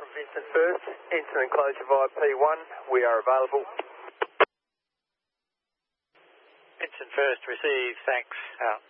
Vincent First, instant enclosure via P1, we are available. Vincent First, receive, thanks, out.